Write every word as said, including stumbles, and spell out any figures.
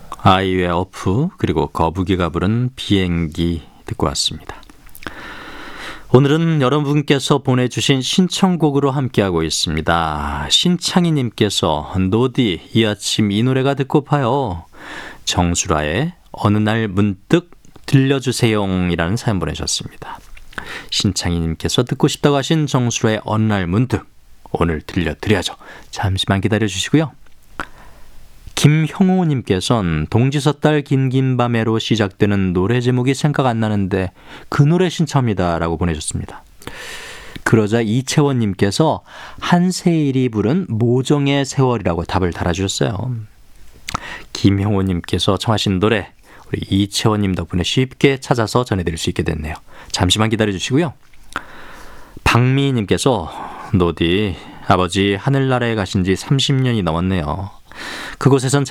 아이유의 어프 그리고 거북이가 부른 비행기 듣고 왔습니다. 오늘은 여러분께서 보내주신 신청곡으로 함께하고 있습니다. 신창희님께서 노디 이 아침 이 노래가 듣고파요. 정수라의 어느 날 문득 들려주세요 이라는 사연 보내셨습니다. 신창희님께서 듣고 싶다고 하신 정수라의 어느 날 문득 오늘 들려드려야죠. 잠시만 기다려주시고요. 김형호님께서는 동지섣달 긴긴밤에로 시작되는 노래 제목이 생각 안 나는데 그 노래 신청합니다 라고 보내줬습니다. 그러자 이채원님께서 한세일이 부른 모정의 세월이라고 답을 달아주셨어요. 김형호님께서 청하신 노래 우리 이채원님 덕분에 쉽게 찾아서 전해드릴 수 있게 됐네요. 잠시만 기다려주시고요. 박미희님께서 노디 아버지 하늘나라에 가신 지 삼십 년이 넘었네요. 그곳에선